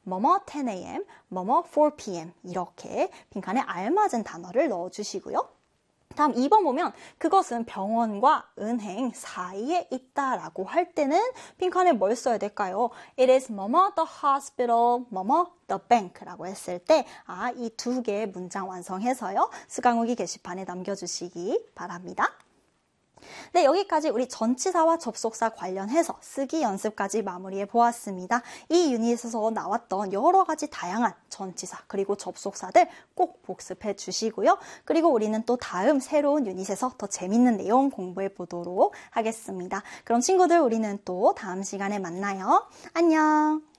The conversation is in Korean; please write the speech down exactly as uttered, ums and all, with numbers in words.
뭐뭐 ten a.m., 뭐뭐 four p.m. 이렇게 빈칸에 알맞은 단어를 넣어주시고요. 다음 이 번 보면 그것은 병원과 은행 사이에 있다라고 할 때는 빈칸에 뭘 써야 될까요? It is 뭐뭐 the hospital, 뭐뭐 the bank라고 했을 때 아, 이 두 개의 문장 완성해서요. 수강후기 게시판에 남겨주시기 바랍니다. 네, 여기까지 우리 전치사와 접속사 관련해서 쓰기 연습까지 마무리해 보았습니다. 이 유닛에서 나왔던 여러 가지 다양한 전치사 그리고 접속사들 꼭 복습해 주시고요. 그리고 우리는 또 다음 새로운 유닛에서 더 재밌는 내용 공부해 보도록 하겠습니다. 그럼 친구들 우리는 또 다음 시간에 만나요. 안녕!